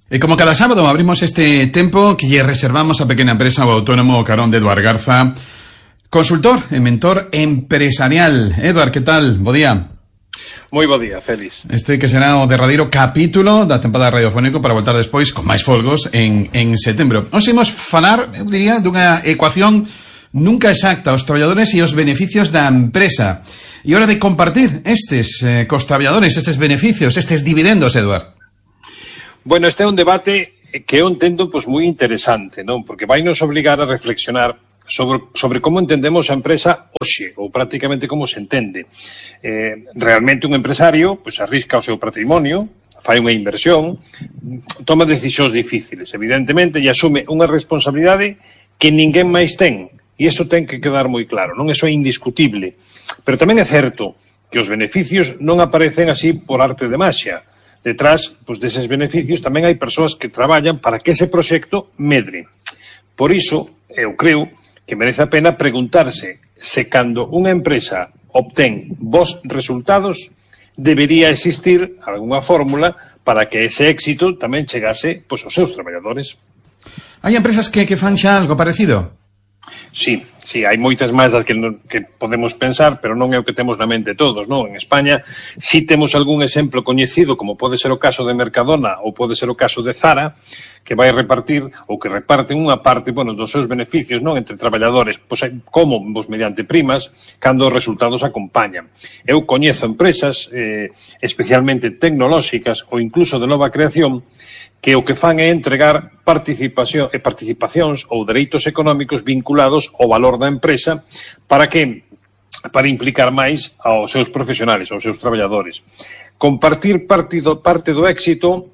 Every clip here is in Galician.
E como cada sábado abrimos este tempo que lle reservamos a pequena empresa o autónomo o carón de Eduard Garza, consultor e mentor empresarial. Eduard, que tal? Bo día. Moi bo día, Félix. Este que será o derradeiro capítulo da tempada radiofónico para voltar despois con máis folgos en setembro. Hoxe imos falar, eu diría, dunha ecuación nunca exacta, os traballadores e os beneficios da empresa. E hora de compartir estes cos traballadores, estes beneficios, estes dividendos, Eduard. Bueno, este é un debate que eu entendo moi interesante, non? Porque vai nos obligar a reflexionar sobre como entendemos a empresa hoxe, ou prácticamente como se entende. Realmente un empresario arrisca o seu patrimonio, fai unha inversión, toma decisións difíciles, evidentemente, e asume unha responsabilidade que ninguén máis ten. E iso ten que quedar moi claro, non? Iso é indiscutible. Pero tamén é certo que os beneficios non aparecen así por arte de maxia. Detrás deses beneficios tamén hai persoas que traballan para que ese proxecto medre. Por iso, eu creo que merece a pena preguntarse se cando unha empresa obtén bons resultados debería existir algunha fórmula para que ese éxito tamén chegase aos seus traballadores. Hai empresas que fan xa algo parecido? Sí, hai moitas máis das que podemos pensar, pero non é o que temos na mente todos, non? En España si temos algún exemplo coñecido, como pode ser o caso de Mercadona ou pode ser o caso de Zara, que vai repartir ou que reparten unha parte, dos seus beneficios, non, entre traballadores, como mediante primas, cando os resultados acompañan. Eu coñezo empresas, especialmente tecnolóxicas ou incluso de nova creación, que o que fan é entregar participacións ou dereitos económicos vinculados ao valor da empresa para implicar máis aos seus profesionales, aos seus traballadores. Compartir parte do éxito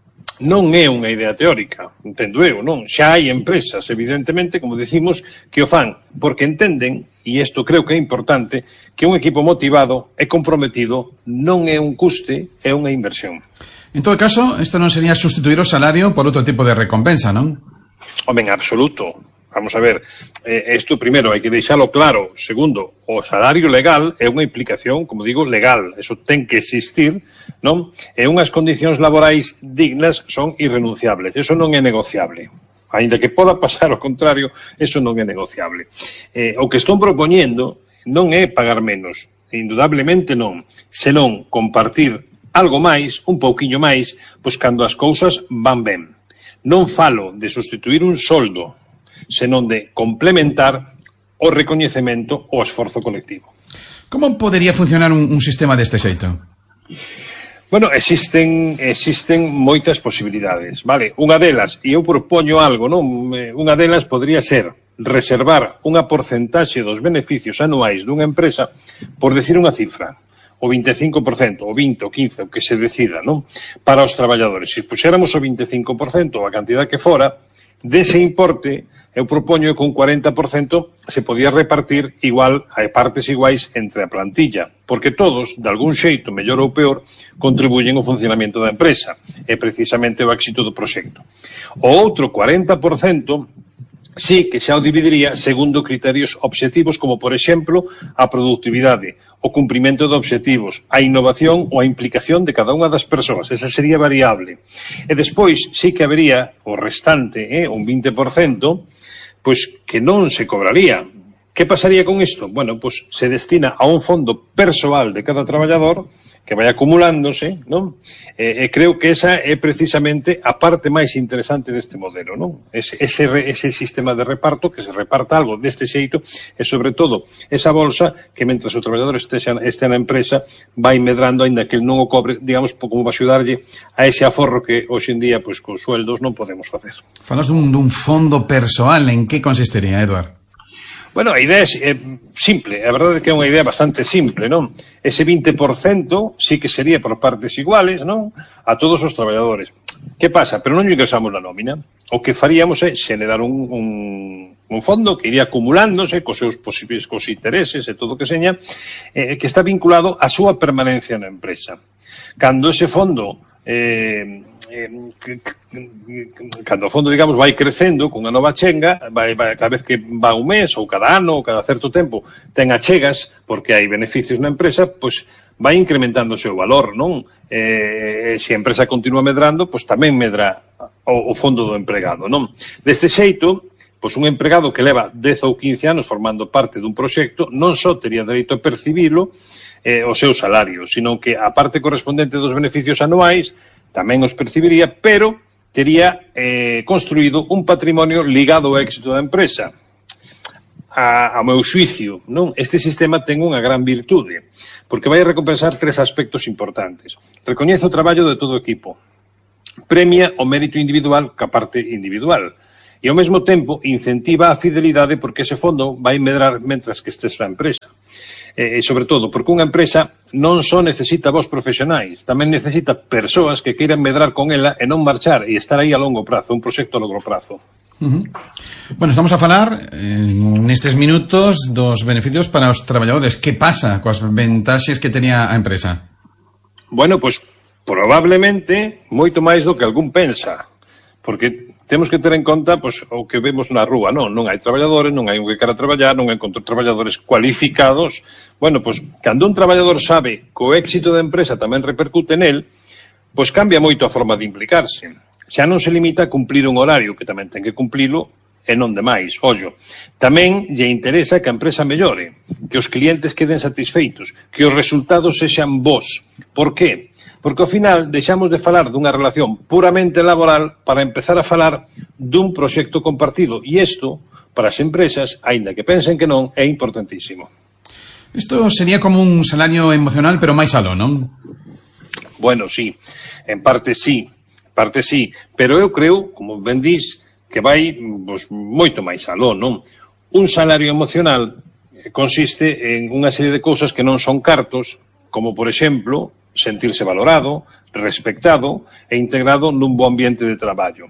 non é unha idea teórica, entendo eu, non? Xa hai empresas, evidentemente, como decimos, que o fan porque entenden, e isto creo que é importante, que un equipo motivado e comprometido non é un custe, é unha inversión. En todo caso, isto non sería sustituir o salario por outro tipo de recompensa, non? Home, en absoluto. Vamos a ver, isto primeiro hai que deixalo claro. Segundo, o salario legal é unha implicación, como digo, legal. Eso ten que existir, non? E unhas condicións laborais dignas son irrenunciables. Eso non é negociable. Ainda que poda pasar o contrario, eso non é negociable. O que estou propoñendo non é pagar menos, indudablemente non, senón compartir algo máis, un pouquiño máis, cando as cousas van ben. Non falo de sustituir un soldo, senón de complementar o recoñecemento ao esforzo colectivo. Como podería funcionar un sistema deste xeito? Bueno, existen moitas posibilidades, vale? Unha delas, e eu propoño algo, non? Unha delas podría ser reservar unha porcentaxe dos beneficios anuais dunha empresa por decir unha cifra, o 25%, o 20%, o 15%, o que se decida, non? Para os traballadores. Se puxéramos o 25%, a cantidad que fora, dese importe, eu propoño que un 40% se podía repartir igual a partes iguais entre a plantilla, porque todos, de algún xeito, mellor ou peor, contribuyen ao funcionamento da empresa, e precisamente o éxito do proxecto. O outro 40%, sí que xa o dividiría segundo criterios obxectivos como, por exemplo, a productividade, o cumprimento de obxectivos, a innovación ou a implicación de cada unha das persoas. Esa sería variable. E despois sí que habería o restante, un 20%, que non se cobraría. Que pasaría con isto? Bueno, se destina a un fondo persoal de cada traballador que vai acumulándose, non? E creo que esa é precisamente a parte máis interesante deste modelo, non? Ese sistema de reparto, que se reparta algo deste xeito, e sobre todo esa bolsa que mentras o traballador este na empresa vai medrando, aínda que non o cobre, digamos, como va axudarlle a ese aforro que hoxe en día, con sueldos non podemos facer. Falas dun fondo persoal, en que consistiría, Eduard? Bueno, a idea é simple, a verdade é que é unha idea bastante simple, non? Ese 20% sí que sería por partes iguales, non? A todos os traballadores. Que pasa? Pero non lle ingresamos na nómina. O que faríamos é xenerar un fondo que iría acumulándose cos seus posibles intereses e todo o que seña, que está vinculado á súa permanencia na empresa. Cando ese fondo cando o fondo, digamos, vai crecendo cunha nova chenga, vai cada vez que va un mes ou cada ano ou cada certo tempo ten achegas porque hai beneficios na empresa, vai incrementando o seu valor, non? Se a empresa continúa medrando, tamén medra o fondo do empregado, non? Deste xeito, pois un empregado que leva 10 ou 15 anos formando parte dun proxecto non só tería dereito a percibilo o seu salario, sino que a parte correspondente dos beneficios anuais tamén os percibiría, pero tería construído un patrimonio ligado ao éxito da empresa. Ao meu xuicio, non? Este sistema ten unha gran virtude, porque vai recompensar 3 aspectos importantes. Recoñece o traballo de todo o equipo, premia o mérito individual ca parte individual, e ao mesmo tempo incentiva a fidelidade porque ese fondo vai medrar mentras que estés na empresa. E sobre todo, porque unha empresa non só necesita vos profesionais, tamén necesita persoas que queiran medrar con ela e non marchar e estar aí a longo prazo, un proxecto a longo prazo. Bueno, estamos a falar nestes minutos dos beneficios para os traballadores. Que pasa coas ventaxes que tenía a empresa? Bueno, pois probablemente moito máis do que algún pensa, porque temos que ter en conta pois, o que vemos na rúa, non hai traballadores, non hai un que quera traballar, non encontro traballadores cualificados. Bueno, pois, cando un traballador sabe que o éxito da empresa tamén repercute nel, pois cambia moito a forma de implicarse. Xa non se limita a cumplir un horario, que tamén ten que cumplilo, e non demais. Ollo, tamén lle interesa que a empresa mellore, que os clientes queden satisfeitos, que os resultados sexan bons. Por qué? Porque ao final deixamos de falar dunha relación puramente laboral para empezar a falar dun proxecto compartido. E isto, para as empresas, aínda que pensen que non, é importantísimo. Isto sería como un salario emocional, pero máis aló, non? Bueno, sí, en parte sí, pero eu creo, como ben dís, que vai pois, moito máis aló, non? Un salario emocional consiste en unha serie de cousas que non son cartos, como, por exemplo, sentirse valorado, respectado e integrado nun bo ambiente de traballo.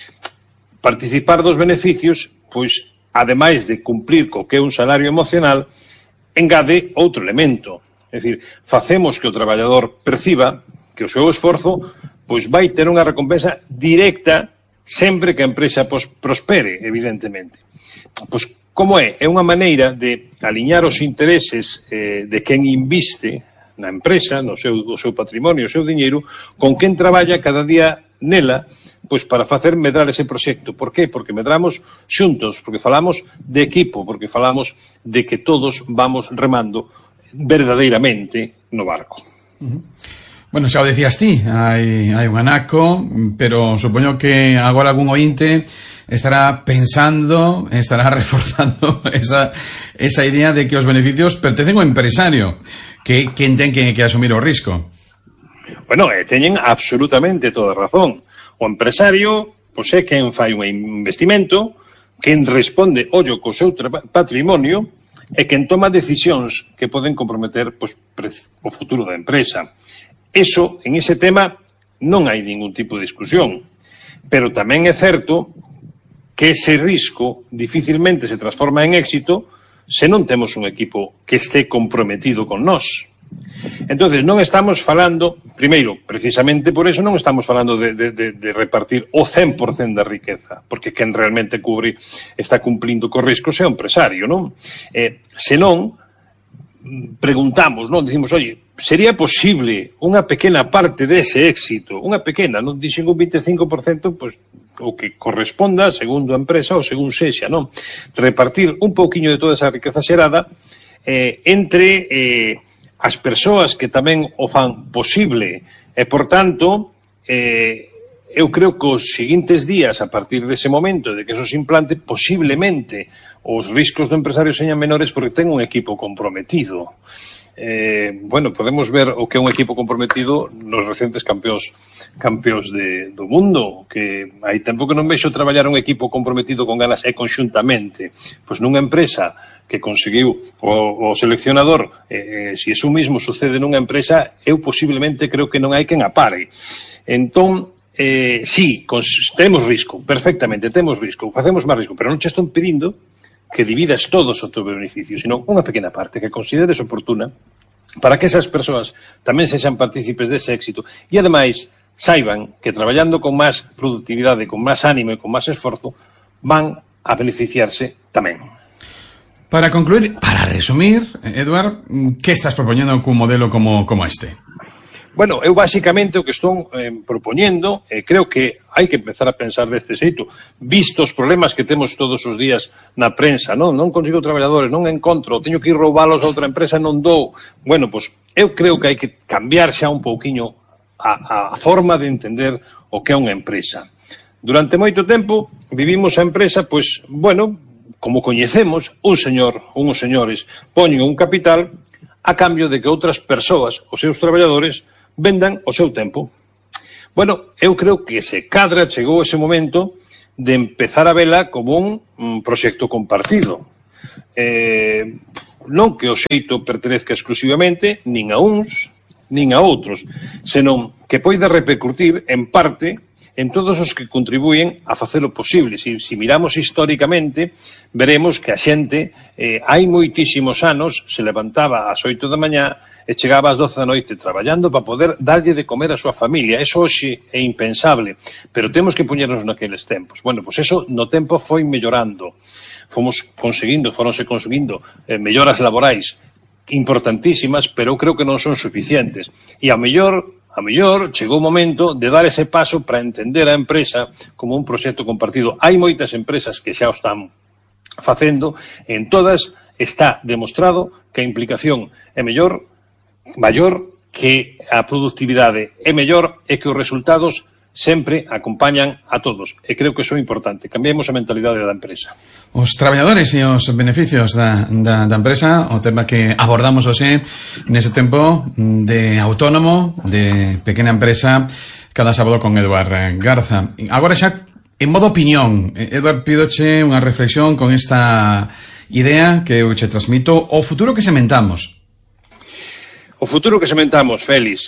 Participar dos beneficios, pois, ademais de cumplir co que é un salario emocional, engade outro elemento. É dicir, facemos que o traballador perciba que o seu esforzo pois vai ter unha recompensa directa sempre que a empresa prospere, evidentemente. Pois, como é? É unha maneira de aliñar os intereses de quen inviste na empresa, no seu patrimonio, o seu diñeiro, con quen traballa cada día nela, pois para facer medrar ese proxecto. Por qué? Porque medramos xuntos, porque falamos de equipo, porque falamos de que todos vamos remando verdadeiramente no barco. Bueno, xa o decías ti, hai un anaco, pero supoño que agora algún ointe estará pensando, estará reforzando esa idea de que os beneficios pertencen ao empresario, que quen ten que asumir o risco. Bueno, teñen absolutamente toda razón. O empresario, pois é quen fai un investimento, quen responde ollo co seu patrimonio e quen toma decisións que poden comprometer pois, o futuro da empresa. Eso, en ese tema, non hai ningún tipo de discusión. Pero tamén é certo que ese risco dificilmente se transforma en éxito se non temos un equipo que este comprometido con nós. Entonces, non estamos falando, primeiro, precisamente por eso non estamos falando de repartir o 100% da riqueza, porque quen realmente está cumplindo co risco é o empresario, non? Senón, preguntamos, non? Dicimos, oye, sería posible unha pequena parte dese éxito, unha pequena, non dixen un 25%, pois o que corresponda, segundo a empresa ou según sexa, non? Repartir un pouquiño de toda esa riqueza xerada entre as persoas que tamén o fan posible e, por tanto, eu creo que os seguintes días, a partir dese momento de que eso se implante, posiblemente os riscos do empresario señan menores porque ten un equipo comprometido. Bueno, podemos ver o que é un equipo comprometido nos recentes campeóns do mundo, que hai tempo que non vexo traballar un equipo comprometido con ganas e conxuntamente. Pois nunha empresa que conseguiu o seleccionador, se iso mismo sucede nunha empresa, eu posiblemente creo que non hai quen apare. Entón, sí, temos risco, perfectamente, temos risco, facemos máis risco, pero non che estou pedindo que dividas todos o teu beneficio, sino unha pequena parte que consideres oportuna para que esas persoas tamén sexan partícipes dese éxito e, ademais, saiban que traballando con máis productividade, con máis ánimo e con máis esforzo, van a beneficiarse tamén. Para concluir, para resumir, Eduard, que estás propoñendo cun modelo como este? Bueno, eu basicamente o que estou propoñendo, creo que hai que empezar a pensar deste xeito, visto os problemas que temos todos os días na prensa, non consigo traballadores, non encontro, teño que ir roubalos a outra empresa, non dou. Bueno, pois eu creo que hai que cambiar xa un pouquiño a forma de entender o que é unha empresa. Durante moito tempo vivimos a empresa, pois, bueno, como coñecemos, uns señores poñen un capital a cambio de que outras persoas, os seus traballadores, vendan o seu tempo. Bueno, eu creo que se cadra chegou ese momento de empezar a vela como un proxecto compartido. Non que o xeito pertenezca exclusivamente nin a uns, nin a outros, senón que poida repercutir en parte en todos os que contribuyen a facelo posible. Si miramos históricamente, veremos que a xente hai moitísimos anos se levantaba ás 8 da mañá e chegaba ás 12 da noite traballando para poder darlle de comer a súa familia. Eso hoxe é impensable, pero temos que poñernos naqueles tempos. Bueno, pois eso no tempo foi mellorando. Foronse conseguindo melloras laborais importantísimas, pero eu creo que non son suficientes. E a mellor chegou o momento de dar ese paso para entender a empresa como un proxecto compartido. Hai moitas empresas que xa o están facendo, en todas está demostrado que a implicación é maior que a productividade é mellor e que os resultados sempre acompañan a todos. E creo que iso é importante. Cambiemos a mentalidade da empresa. Os traballadores e os beneficios da empresa, o tema que abordamos hoxe nese tempo de autónomo, de pequena empresa, cada sábado con Eduard Garza. Agora xa, en modo opinión, Eduard, pídoche unha reflexión con esta idea que eu che transmito, o futuro que sementamos. O futuro que sementamos, Félix,